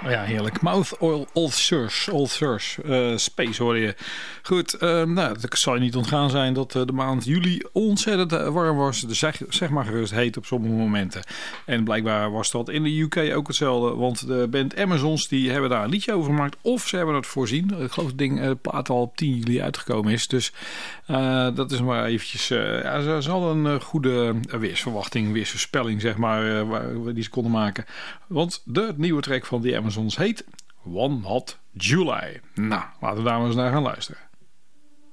Ja, heerlijk. Mouth Oil Ulcers. Space hoor je. Goed, het zal je niet ontgaan zijn dat de maand juli ontzettend warm was. Dus zeg maar gerust heet op sommige momenten. En blijkbaar was dat in de UK ook hetzelfde. Want de band Amazons die hebben daar een liedje over gemaakt. Of ze hebben het voorzien. Ik geloof dat het plaat al op 10 juli uitgekomen is. Dus dat is maar eventjes... ze hadden een goede weersvoorspelling zeg maar, die ze konden maken. Want de nieuwe track van die Amazons heet One Hot July. Nou, laten we daar maar eens naar gaan luisteren.